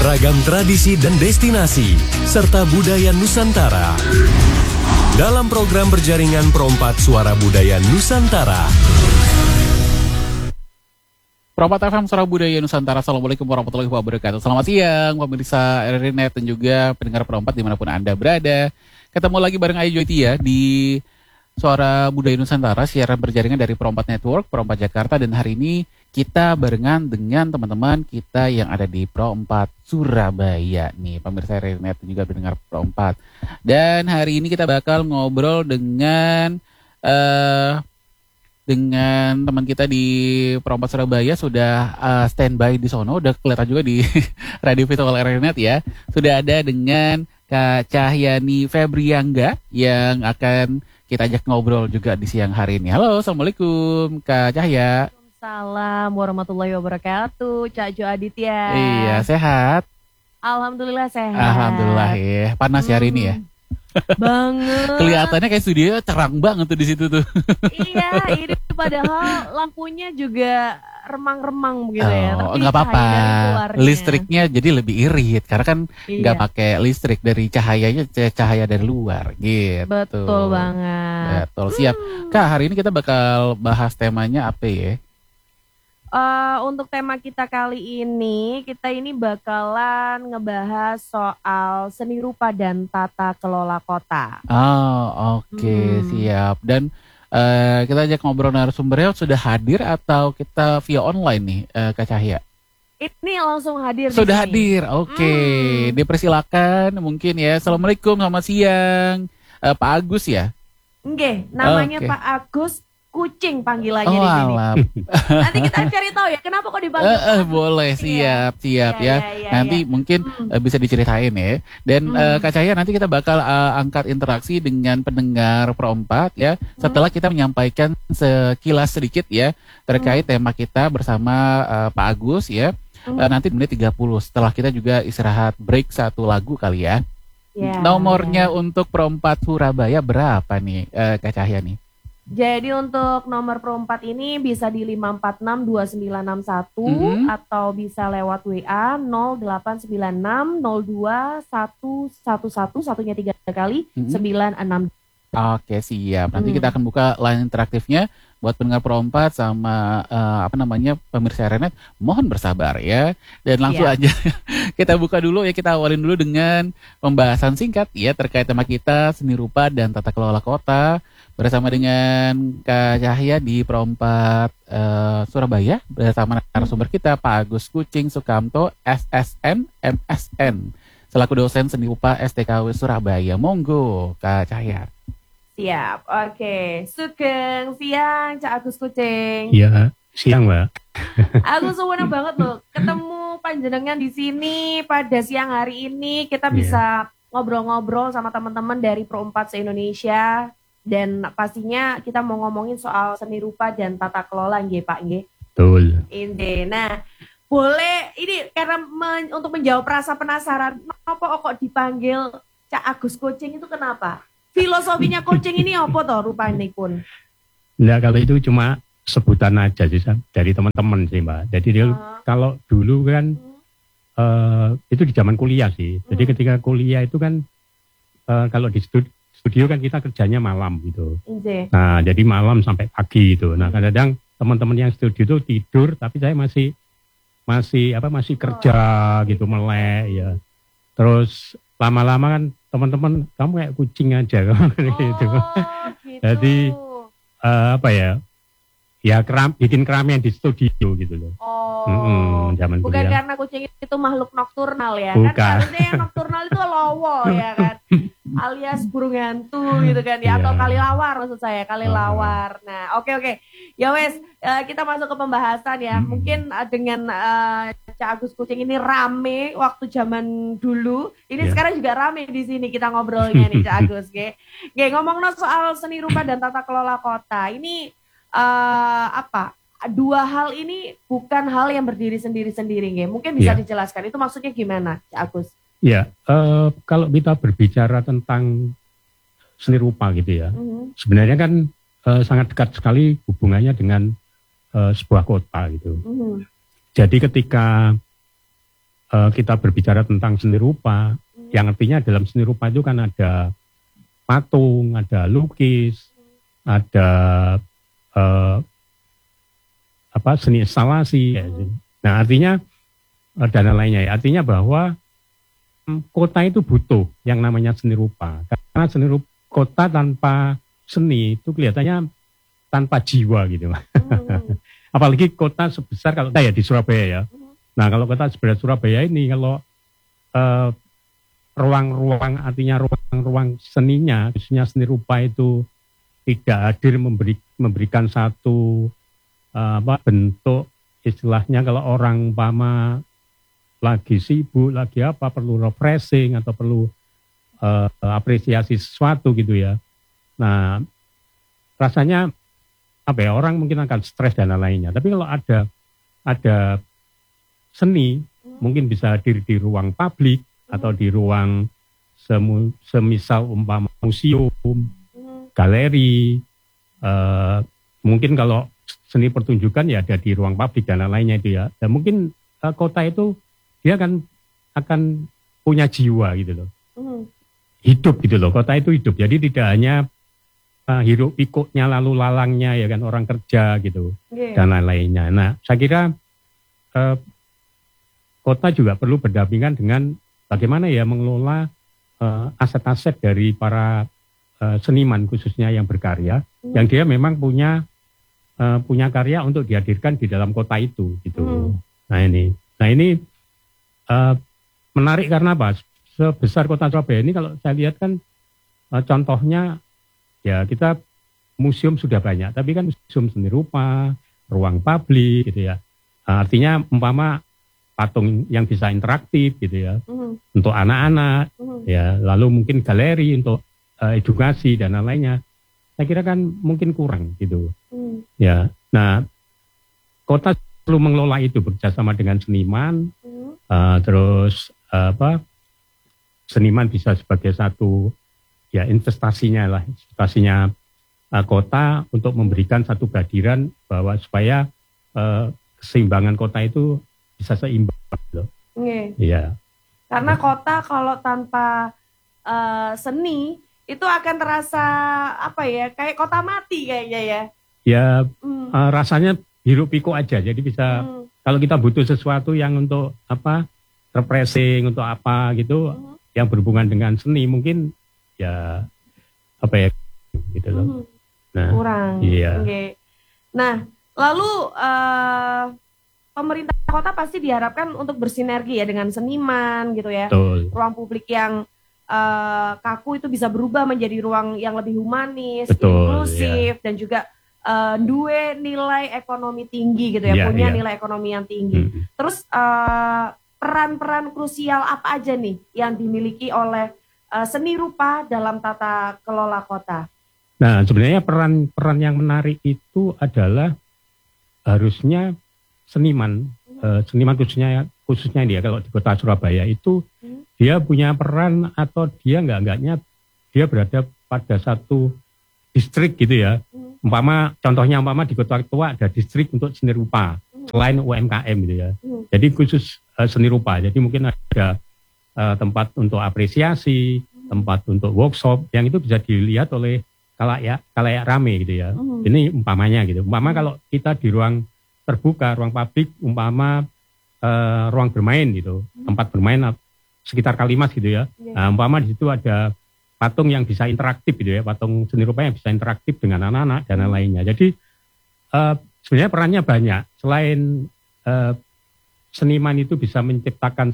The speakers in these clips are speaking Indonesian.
ragam tradisi dan destinasi, serta budaya Nusantara. Dalam program berjaringan Perompat Suara Budaya Nusantara. Perompat FM Suara Budaya Nusantara. Assalamualaikum warahmatullahi wabarakatuh. Selamat siang pemirsa RRI.net dan juga pendengar Perompat dimanapun Anda berada. Ketemu lagi bareng Ayu Joytia di Suara Budaya Nusantara, siaran berjaringan dari Perompat Network, Perompat Jakarta. Dan hari ini kita barengan dengan teman-teman kita yang ada di Perompat Surabaya nih, pemirsa RRI.net dan juga pendengar Perompat. Dan hari ini kita bakal ngobrol dengan teman kita di Perompat Surabaya. Sudah standby di sono, udah kelihatan juga di radio virtual RRI.net ya. Sudah ada dengan Kak Cahyani Febriangga yang akan kita ajak ngobrol juga di siang hari ini. Halo, Assalamualaikum Kak Cahya. Waalaikumsalam warahmatullahi wabarakatuh, Cak Jo Aditya. Iya, sehat? Alhamdulillah sehat. Alhamdulillah ya. Panas ya hari ini ya? Banget. Kelihatannya kayak studio terang banget tuh di situ tuh. Iya, ini padahal lampunya juga remang-remang begitu ya. Oh, nggak apa-apa. Listriknya jadi lebih irit karena kan nggak pakai listrik, dari cahayanya cahaya dari luar gitu. Betul banget. Betul, siap. Kak, hari ini kita bakal bahas temanya apa ya? Untuk tema kita kali ini, kita ini bakalan ngebahas soal seni rupa dan tata kelola kota. Oh, oke, siap. Dan kita ajak ngobrol narasumbernya sudah hadir atau kita via online nih, Kak Cahya? Ini langsung hadir. Sudah hadir, oke. Dipersilakan mungkin ya. Assalamualaikum, selamat siang. Pak Agus ya? Oke, namanya Pak Agus Kucing panggilannya di sini. Nanti kita cari tahu ya kenapa kok dipanggil. Boleh, siap ya. Nanti mungkin bisa diceritain ya. Dan Kak Cahya, nanti kita bakal angkat interaksi dengan pendengar Perompat ya. Setelah kita menyampaikan sekilas sedikit ya terkait tema kita bersama Pak Agus ya. Nanti menit 30 setelah kita juga istirahat break satu lagu kali ya. Nomornya untuk Perompat Surabaya berapa nih Kak Cahya nih? Jadi untuk nomor Perompat ini bisa di 5462961 atau bisa lewat WA 0896021111 satunya 3 kali 96. Oke, siap. Nanti kita akan buka line interaktifnya buat pendengar Perompat sama pemirsa RRI.net. Mohon bersabar ya. Dan langsung aja kita buka dulu ya, kita awalin dulu dengan pembahasan singkat ya terkait tema kita seni rupa dan tata kelola kota. Bersama dengan Kak Cahya di Perompat Surabaya bersama narasumber kita Pak Agus Kucing Sukamto SSN MSN selaku dosen seni rupa STKW Surabaya. Monggo Kak Cahya. Siap, oke. Sugeng siang Cak Agus Kucing. Iya, siang Mbak. Aku senang banget loh ketemu panjenengan di sini pada siang hari ini. Kita bisa ngobrol-ngobrol sama teman-teman dari Perompat se-Indonesia. Dan pastinya kita mau ngomongin soal seni rupa dan tata kelola, nggih Pak, nggih. Betul. Nah, boleh ini karena untuk menjawab rasa penasaran, kenapa kok dipanggil Cak Agus Kucing itu kenapa? Filosofinya kucing ini apa toh rupanya pun? Nah, kalau itu cuma sebutan aja sih dari teman-teman sih Mbak. Jadi kalau dulu kan itu di zaman kuliah sih. Jadi ketika kuliah itu kan kalau di studio kan kita kerjanya malam gitu. Nah, jadi malam sampai pagi gitu. Nah, kadang-kadang teman-teman yang studio itu tidur, tapi saya masih kerja gitu, melek ya. Terus lama-lama kan teman-teman, kamu kayak kucing aja gitu. Gitu. Jadi bikin keramaian di studio gitu loh. Zaman bukan kuliah. Karena kucing itu makhluk nokturnal ya. Bukan. Kan harusnya yang nokturnal itu lowo ya kan. Alias burung hantu gitu kan ya. Atau kalilawar maksud saya, kalilawar. Nah, oke. Ya wes, kita masuk ke pembahasan ya. Mungkin dengan Cak Agus Kucing ini rame waktu zaman dulu. Ini sekarang juga rame di sini kita ngobrolnya nih Cak Agus. Ngomong soal seni rupa dan tata kelola kota. Ini dua hal ini bukan hal yang berdiri sendiri-sendiri, nggih. Mungkin bisa dijelaskan itu maksudnya gimana, Cak Agus? Ya, kalau kita berbicara tentang seni rupa gitu ya, sebenarnya kan sangat dekat sekali hubungannya dengan sebuah kota gitu. Jadi ketika kita berbicara tentang seni rupa, yang artinya dalam seni rupa itu kan ada patung, ada lukis, ada seni instalasi. Nah, artinya dan lainnya ya. Artinya bahwa kota itu butuh yang namanya seni rupa. Karena kota tanpa seni itu kelihatannya tanpa jiwa gitu. Apalagi kota sebesar kalau saya di Surabaya ya. Nah, kalau kota sebesar Surabaya ini kalau ruang-ruang artinya ruang-ruang seninya, khususnya seni rupa itu tidak hadir memberikan satu bentuk istilahnya kalau orang umpama lagi sibuk, lagi apa perlu refreshing atau perlu apresiasi sesuatu gitu ya. Nah, rasanya orang mungkin akan stres dan lainnya. Tapi kalau ada seni mungkin bisa hadir di ruang publik atau di ruang semisal umpama museum, galeri, mungkin kalau seni pertunjukan ya ada di ruang publik dan lainnya itu ya. Dan mungkin kota itu dia akan punya jiwa gitu loh. Hidup gitu loh, kota itu hidup. Jadi tidak hanya hiruk pikuknya lalu lalangnya ya kan orang kerja gitu dan lain-lainnya. Nah, saya kira kota juga perlu berdampingan dengan bagaimana ya mengelola aset-aset dari para seniman khususnya yang berkarya, yang dia memang punya karya untuk dihadirkan di dalam kota itu gitu. Nah ini menarik karena apa? Sebesar kota Surabaya ini kalau saya lihat kan contohnya ya kita museum sudah banyak, tapi kan museum seni rupa, ruang publik gitu ya. Artinya umpama patung yang bisa interaktif gitu ya, untuk anak-anak, ya lalu mungkin galeri untuk edukasi dan lain-lainnya. Saya kira kan mungkin kurang gitu. Ya, nah kota perlu mengelola itu bekerjasama dengan seniman, terus seniman bisa sebagai satu ya investasinya kota untuk memberikan satu kehadiran bahwa supaya keseimbangan kota itu bisa seimbang loh. Iya. Karena kota kalau tanpa seni itu akan terasa kayak kota mati kayaknya ya. Ya rasanya hiruk pikuk aja. Jadi bisa kalau kita butuh sesuatu yang untuk refreshing untuk apa gitu yang berhubungan dengan seni mungkin ya gitu loh. Nah, kurang. Iya. Nah, lalu pemerintah kota pasti diharapkan untuk bersinergi ya dengan seniman gitu ya. Betul. Ruang publik yang kaku itu bisa berubah menjadi ruang yang lebih humanis, inklusif, dan juga dua nilai ekonomi tinggi gitu ya, punya nilai ekonomi yang tinggi. Terus peran-peran krusial apa aja nih yang dimiliki oleh seni rupa dalam tata kelola kota? Nah, sebenarnya peran yang menarik itu adalah harusnya seniman khususnya dia kalau di kota Surabaya itu dia punya peran atau dia enggaknya dia berada pada satu distrik gitu ya. Contohnya di kota tua ada distrik untuk seni rupa selain UMKM gitu ya. Jadi khusus seni rupa. Jadi mungkin ada tempat untuk apresiasi, tempat untuk workshop yang itu bisa dilihat oleh kalayak rame gitu ya. Ini umpamanya gitu. Kalau kita di ruang terbuka, ruang publik, ruang bermain gitu, tempat bermain sekitar Kalimas gitu ya. Nah, di situ ada patung yang bisa interaktif gitu ya, patung seni rupa yang bisa interaktif dengan anak-anak dan lainnya. Jadi sebenarnya perannya banyak. Selain seniman itu bisa menciptakan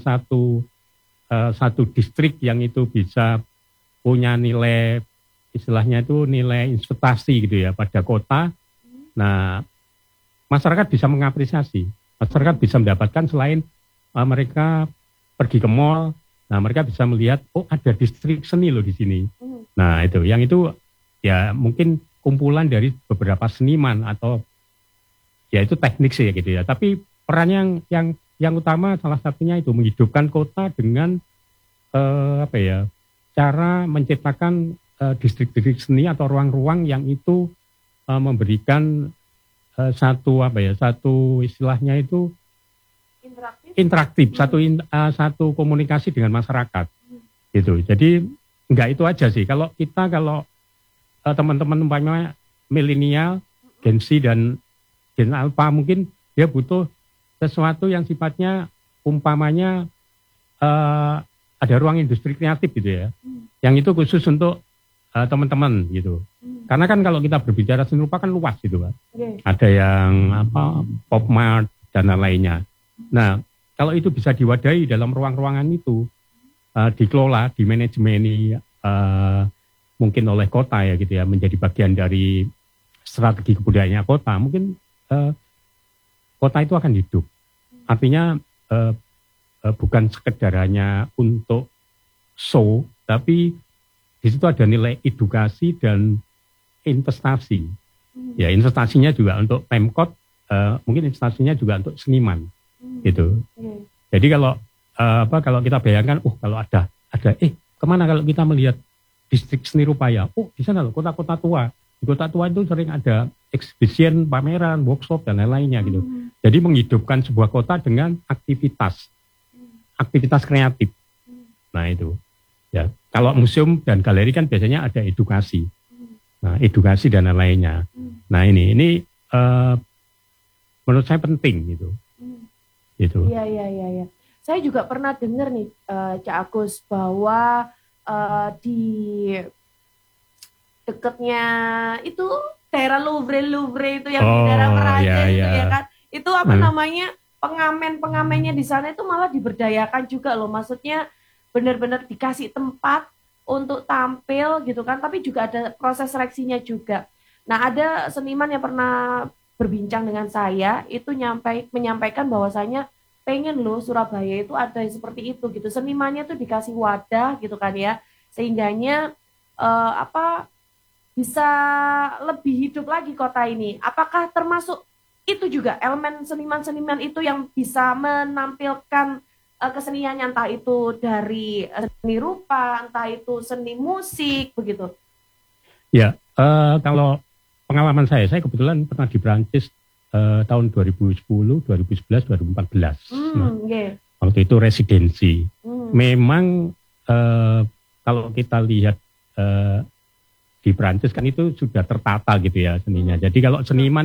satu distrik yang itu bisa punya nilai, istilahnya itu nilai investasi gitu ya pada kota. Nah, masyarakat bisa mengapresiasi, masyarakat bisa mendapatkan selain mereka pergi ke mall, nah mereka bisa melihat ada distrik seni loh di sini. Nah itu ya mungkin kumpulan dari beberapa seniman atau ya itu teknik sih gitu ya. Tapi peran yang utama salah satunya itu menghidupkan kota dengan cara menciptakan distrik-distrik seni atau ruang-ruang yang itu memberikan satu istilahnya itu interaktif, satu komunikasi dengan masyarakat, gitu. Jadi enggak itu aja sih. Kalau teman-teman umpamanya milenial, Gen Z dan Gen Alpha mungkin dia butuh sesuatu yang sifatnya umpamanya ada ruang industri kreatif gitu ya, yang itu khusus untuk teman-teman gitu. Karena kan kalau kita berbicara seni rupa kan luas gitu Pak. Ada yang pop mart dan lain-lainnya. Nah, kalau itu bisa diwadahi dalam ruang-ruangan itu, dikelola, dimanajemeni mungkin oleh kota ya gitu ya, menjadi bagian dari strategi kebudayaannya kota, mungkin kota itu akan hidup. Artinya bukan sekedar hanya untuk show, tapi di situ ada nilai edukasi dan investasi. Ya, investasinya juga untuk Pemkot, mungkin investasinya juga untuk seniman, gitu. Jadi kalau kita bayangkan, kalau ada kemana kalau kita melihat distrik seni rupa ya? Di sana loh, kota-kota tua. Di kota tua itu sering ada exhibition, pameran, workshop dan lain-lainnya gitu. Jadi menghidupkan sebuah kota dengan aktivitas kreatif. Nah itu. Ya, kalau museum dan galeri kan biasanya ada edukasi. Nah, edukasi dan lain-lainnya. Nah, ini menurut saya penting gitu. Gitu. Iya. Saya juga pernah dengar nih Cak Agus bahwa di dekatnya itu daerah Louvre itu yang di daerah Peraja itu ya kan. Itu namanya pengamen-pengamennya di sana itu malah diberdayakan juga loh. Maksudnya benar-benar dikasih tempat untuk tampil gitu kan, tapi juga ada proses seleksinya juga. Nah, ada seniman yang pernah berbincang dengan saya itu menyampaikan bahwasanya pengen loh Surabaya itu ada seperti itu gitu. Senimannya tuh dikasih wadah gitu kan ya, sehingganya bisa lebih hidup lagi kota ini. Apakah termasuk itu juga elemen seniman-seniman itu yang bisa menampilkan keseniannya, entah itu dari seni rupa, entah itu seni musik, begitu? Ya, kalau pengalaman saya kebetulan pernah di Prancis tahun 2010, 2011, 2014. Waktu itu residensi. Memang kalau kita lihat di Prancis kan itu sudah tertata gitu ya seninya. Jadi kalau seniman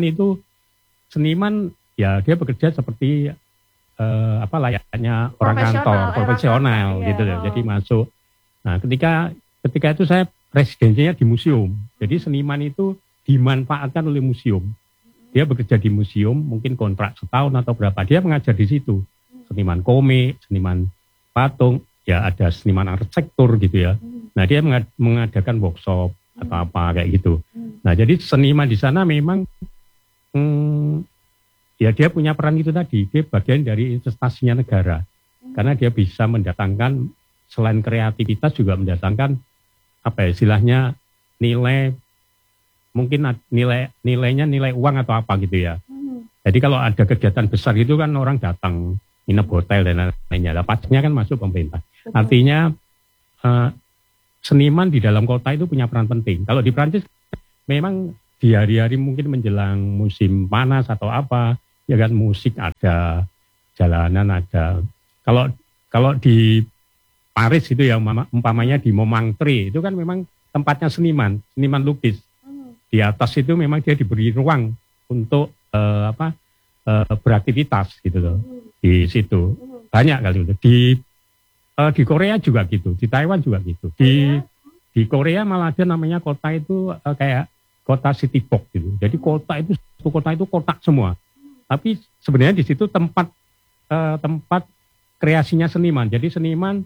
ya dia bekerja seperti layaknya orang kantor, profesional gitu ya. Jadi masuk. Nah, ketika itu saya residensinya di museum. Jadi seniman itu dimanfaatkan oleh museum. Dia bekerja di museum, mungkin kontrak setahun atau berapa. Dia mengajar di situ. Seniman komik, seniman patung, ya ada seniman arsitektur gitu ya. Nah, dia mengadakan workshop atau apa kayak gitu. Nah, jadi seniman di sana memang ya dia punya peran itu tadi, dia bagian dari investasinya negara. Karena dia bisa mendatangkan, selain kreativitas juga mendatangkan, istilahnya nilai, mungkin nilainya nilai uang atau apa gitu ya. Jadi kalau ada kegiatan besar itu kan orang datang, nginep hotel dan lain-lainnya. Pajaknya kan masuk pemerintah. Artinya seniman di dalam kota itu punya peran penting. Kalau di Prancis memang di hari-hari mungkin menjelang musim panas atau apa, ya kan musik ada, jalanan ada. Kalau di Paris itu ya umpamanya di Montmartre itu kan memang tempatnya seniman lukis. Di atas itu memang dia diberi ruang untuk beraktivitas gitu loh. Di situ banyak kali itu. Di Korea juga gitu, di Taiwan juga gitu. Di Korea malah ada namanya kota itu kayak kota city box gitu. Jadi kota itu kotak semua. Tapi sebenarnya di situ tempat kreasinya seniman. Jadi seniman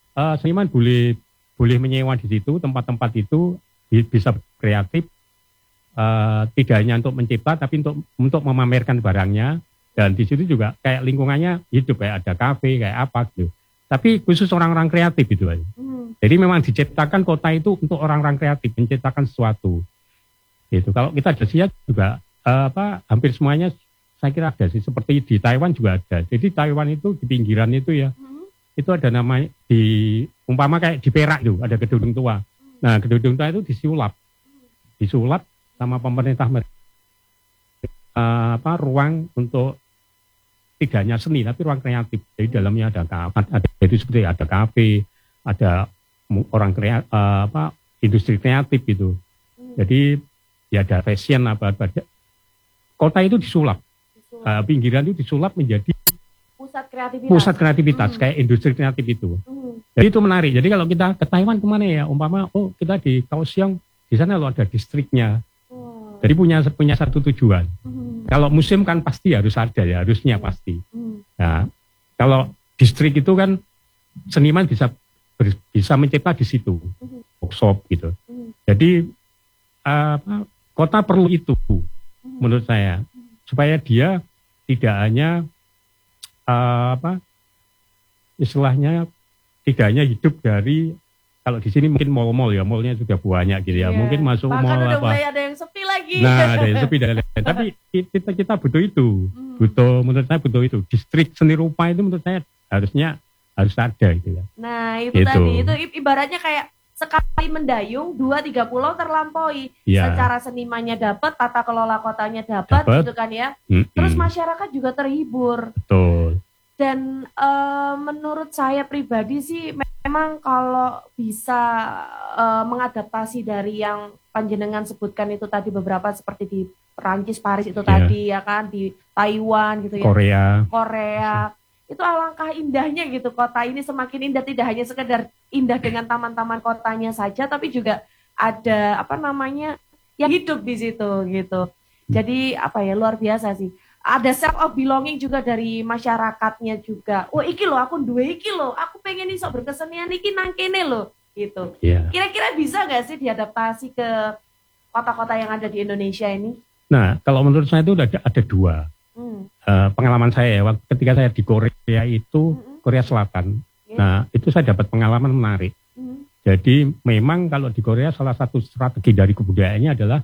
boleh menyewa di situ, tempat-tempat itu bisa kreatif, tidak hanya untuk mencipta tapi untuk memamerkan barangnya. Dan di situ juga kayak lingkungannya hidup, kayak ada kafe, kayak apa gitu. Tapi khusus orang-orang kreatif gitu aja. Jadi memang diciptakan kota itu untuk orang-orang kreatif, menciptakan sesuatu. Gitu. Kalau kita lihat juga hampir semuanya saya kira ada sih, seperti di Taiwan juga ada. Jadi Taiwan itu di pinggiran itu ya, itu ada namanya umpama kayak di Perak itu ada gedung tua. Nah, gedung tua itu disulap sama pemerintah ruang untuk tidak hanya seni tapi ruang kreatif. Jadi dalamnya ada itu seperti ada kafe, ada orang industri kreatif gitu. Jadi ya ada fashion apa. Kota itu disulap. Pinggiran itu disulap menjadi pusat kreativitas kayak industri kreatif itu. Jadi itu menarik. Jadi kalau kita ke Taiwan kemana ya? Umpama kita di Kaohsiung, di sana lo ada distriknya. Jadi punya satu tujuan. Kalau museum kan pasti harus ada ya, harusnya pasti. Nah, kalau distrik itu kan seniman bisa mencipta di situ, workshop gitu. Jadi kota perlu itu, menurut saya, supaya dia tidak hanya istilahnya tidak hanya hidup dari, kalau di sini mungkin mall-mall ya, mallnya sudah banyak gitu ya, mungkin masuk bahkan mall udah apa. mulai ada yang sepi lagi. Nah, ada yang sepi dan lain-lain. Tapi kita butuh itu, menurut saya butuh itu. Distrik seni rupa itu menurut saya harus ada gitu ya. Nah itu gitu. tadi, itu ibaratnya kayak sekali mendayung 2-3 pulau terlampaui. Secara senimannya dapat, tata kelola kotanya dapat gitu kan ya. Terus masyarakat juga terhibur. Betul. Dan menurut saya pribadi sih memang kalau bisa mengadaptasi dari yang panjenengan sebutkan itu tadi beberapa seperti di Perancis, Paris itu tadi ya kan, di Taiwan gitu ya. Korea. Itu alangkah indahnya gitu, kota ini semakin indah, tidak hanya sekedar indah dengan taman-taman kotanya saja, tapi juga ada yang hidup di situ gitu. Jadi luar biasa sih. Ada sense of belonging juga dari masyarakatnya juga. Oh iki loh, aku duwe iki loh, aku pengen iso berkesenian iki nang kene loh gitu. Kira-kira bisa nggak sih diadaptasi ke kota-kota yang ada di Indonesia ini? Nah, kalau menurut saya itu ada dua. Pengalaman saya ya, ketika saya di Korea itu, Korea Selatan. Nah, itu saya dapat pengalaman menarik. Jadi memang kalau di Korea salah satu strategi dari kebudayaannya adalah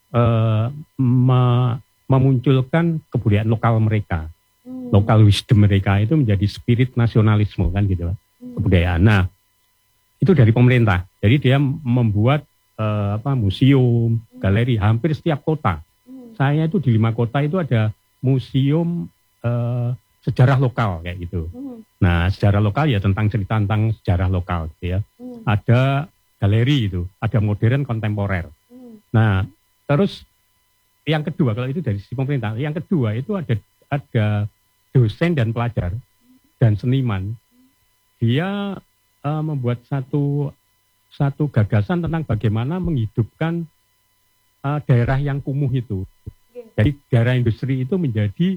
memunculkan kebudayaan lokal mereka. Lokal wisdom mereka itu menjadi spirit nasionalisme kan gitu. Kebudayaan. Nah, itu dari pemerintah. Jadi dia membuat museum, galeri hampir setiap kota. Saya itu di 5 kota itu ada museum sejarah lokal kayak gitu. Nah, sejarah lokal ya tentang cerita tentang sejarah lokal gitu ya. Ada galeri itu, ada modern kontemporer. Nah, terus yang kedua kalau itu dari sisi pemerintah, yang kedua itu ada dosen dan pelajar dan seniman. Dia membuat satu gagasan tentang bagaimana menghidupkan daerah yang kumuh itu. Jadi daerah industri itu menjadi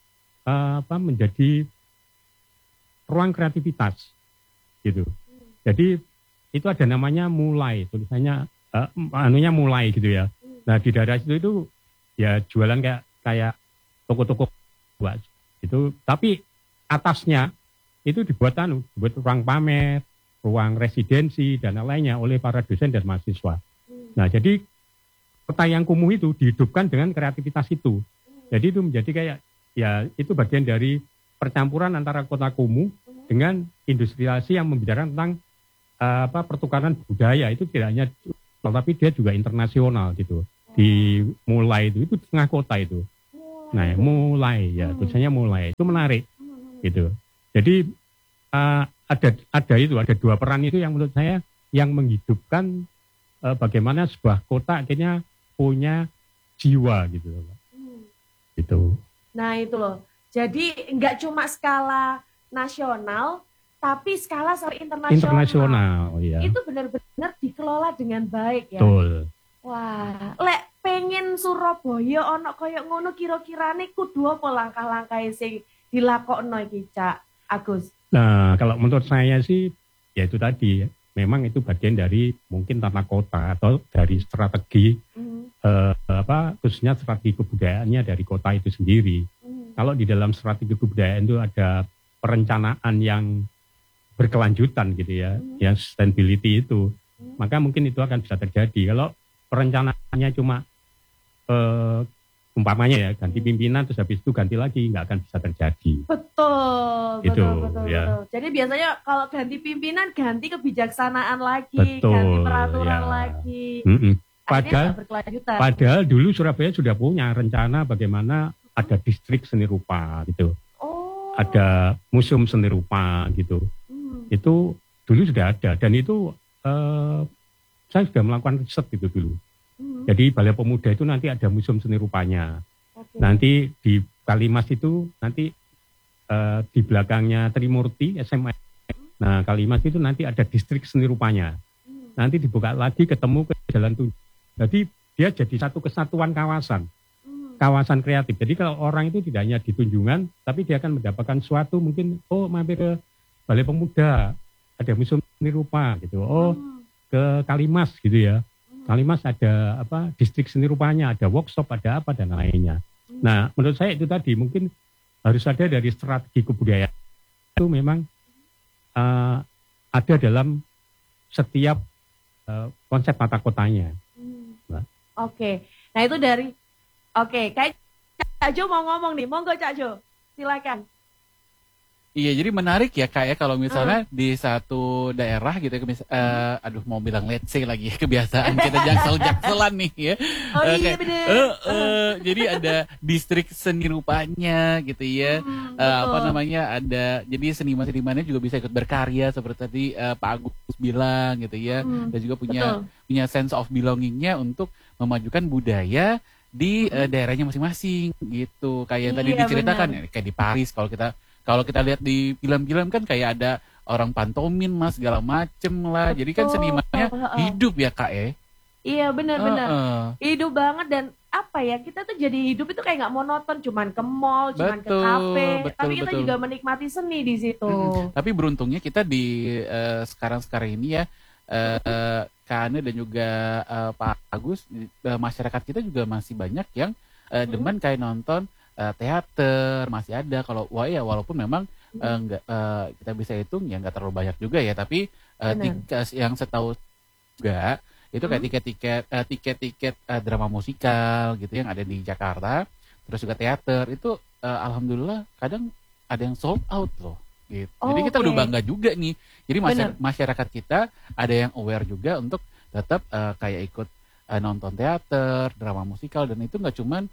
ruang kreativitas gitu. Jadi itu ada namanya mulai, tulisannya mulai gitu ya. Nah di daerah itu ya jualan kayak toko-toko gitu. Tapi atasnya itu dibuat ruang pamer, ruang residensi dan lainnya oleh para dosen dan mahasiswa. Nah jadi kota yang kumuh itu dihidupkan dengan kreativitas itu. Jadi itu menjadi kayak ya itu bagian dari percampuran antara kota kumuh dengan industrialisasi yang membicarakan tentang pertukaran budaya. Itu tidak hanya tapi dia juga internasional gitu. Dimulai itu tengah kota itu. Nah, mulai ya, tulisannya mulai. Itu menarik gitu. Jadi ada dua peran itu yang menurut saya yang menghidupkan bagaimana sebuah kota akhirnya punya jiwa gitu loh. Gitu. Nah itu loh. Jadi nggak cuma skala nasional, tapi skala internasional. Internasional, ya. Itu benar-benar dikelola dengan baik ya. Betul. Wah, lek pengen Surabaya ono koyo ngono kira-kirane kudu apa langkah-langkahe sing dilakokno iki, Cak Agus? Nah, kalau menurut saya sih ya itu tadi memang itu bagian dari mungkin tata kota atau dari strategi khususnya strategi kebudayaannya dari kota itu sendiri. Kalau di dalam strategi kebudayaan itu ada perencanaan yang berkelanjutan gitu ya, yang sustainability itu, maka mungkin itu akan bisa terjadi. Kalau perencanaannya cuma umpamanya ya ganti pimpinan terus habis itu ganti lagi, nggak akan bisa terjadi. Betul, gitu, betul. Jadi biasanya kalau ganti pimpinan ganti kebijaksanaan lagi, betul, ganti peraturan lagi. Padahal dulu Surabaya sudah punya rencana bagaimana ada distrik seni rupa gitu. ada museum seni rupa gitu. Itu dulu sudah ada dan itu saya sudah melakukan riset gitu dulu. Jadi Balai Pemuda itu nanti ada museum seni rupanya. Nanti di Kalimas itu nanti di belakangnya Trimurti SMA. Nah Kalimas itu nanti ada distrik seni rupanya. Nanti dibuka lagi ketemu ke Jalan Tunjungan. Jadi dia jadi satu kesatuan kawasan kreatif. Jadi kalau orang itu tidak hanya di Tunjungan, tapi dia akan mendapatkan suatu mungkin mampir ke Balai Pemuda, ada museum seni rupa gitu. Ke Kalimas gitu ya. Kalimas ada distrik seni rupanya, ada workshop, ada apa dan lainnya. Nah, menurut saya itu tadi mungkin harus ada dari strategi kebudayaan itu memang ada dalam setiap konsep tata kotanya. Oke. Nah, itu dari kayak Cak Jo mau ngomong nih. Monggo Cak Jo. Silakan. Iya, jadi menarik ya Kak ya kalau misalnya di satu daerah gitu ya, mau bilang let's say lagi kebiasaan kita jaksel-jakselan nih ya. Iya bener. Jadi ada distrik seni rupanya gitu ya. Ada jadi seniman-senimannya juga bisa ikut berkarya seperti tadi Pak Agus bilang gitu ya. Dan juga punya sense of belongingnya untuk memajukan budaya di daerahnya masing-masing gitu. Kayak yang tadi diceritakan ya, kayak di Paris kalau kita lihat di film-film kan kayak ada orang pantomin mas segala macem lah. Jadi kan senimannya hidup ya Kak ya. Iya benar-benar. Hidup banget dan kita tuh jadi hidup itu kayak nggak monoton, cuman ke mall, cuman ke kafe, tapi kita juga menikmati seni di situ. Tapi beruntungnya kita di sekarang ini ya, Kak Ane dan juga Pak Agus, masyarakat kita juga masih banyak yang demen kayak nonton teater, masih ada walaupun memang kita bisa hitung ya nggak terlalu banyak juga ya, tapi yang setahu juga itu kayak tiket drama musikal gitu yang ada di Jakarta, terus juga teater itu alhamdulillah kadang ada yang sold out loh gitu. Jadi kita udah bangga juga nih. Jadi masyarakat kita ada yang aware juga untuk tetap kayak ikut nonton teater, drama musikal, dan itu nggak cuman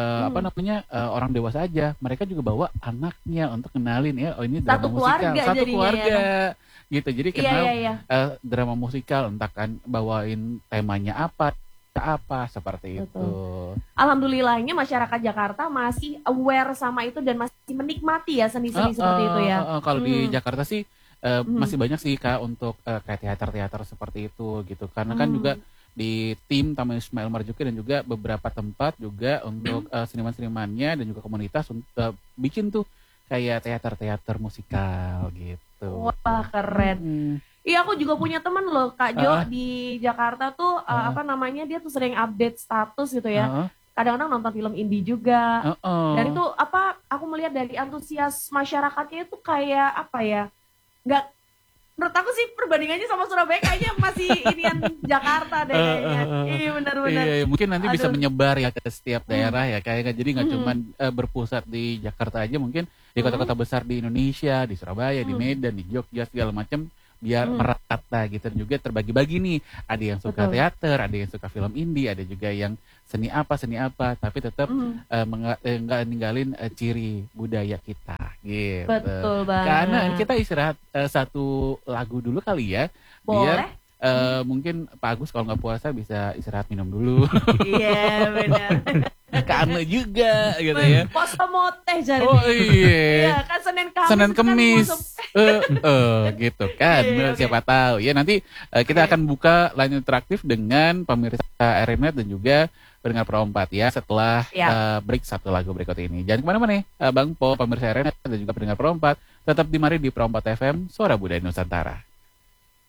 orang dewasa aja, mereka juga bawa anaknya untuk kenalin ya, ini drama musikal, satu keluarga gitu. Jadi kenal drama musikal, entah kan bawain temanya apa seperti itu. Alhamdulillahnya masyarakat Jakarta masih aware sama itu dan masih menikmati ya seni-seni seperti itu ya. Kalau di Jakarta sih masih banyak sih Kak untuk kayak teater-teater seperti itu gitu, karena kan juga di tim Taman Ismail Marzuki dan juga beberapa tempat juga untuk seniman-senimannya dan juga komunitas untuk bikin tuh kayak teater-teater musikal gitu. Wah keren. Iya aku juga punya teman loh Kak Jo di Jakarta tuh dia tuh sering update status gitu ya. Kadang-kadang nonton film indie juga. Dan itu aku melihat dari antusias masyarakatnya itu kayak nggak, menurut aku sih perbandingannya sama Surabaya kayaknya masih inian Jakarta deh kayaknya. Iya benar-benar. Iya, mungkin nanti bisa menyebar ya ke setiap daerah ya kayaknya. Jadi nggak cuma berpusat di Jakarta aja, mungkin di kota-kota besar di Indonesia, di Surabaya, di Medan, di Jogja segala macam, biar merata gitu. Dan juga terbagi-bagi nih, ada yang suka teater, ada yang suka film indie, ada juga yang seni apa, tapi tetap nggak ninggalin ciri budaya kita gitu. Betul banget. Karena kita istirahat satu lagu dulu kali ya. Boleh. Biar mungkin Pak Agus kalau nggak puasa bisa istirahat minum dulu. Iya benar. Karena juga gitu ya. Poso moteh jadi. Oh iya. Kan Senin Kemis. Gitu kan. Siapa tahu ya, nanti kita akan buka line interaktif dengan pemirsa RNet dan juga pendengar Pro 4 ya setelah break satu lagu berikut ini. Jangan kemana-mana Bang Po, pemirsa RNet dan juga pendengar Pro 4, tetap di Mari di Pro 4 FM Suara Budaya Nusantara.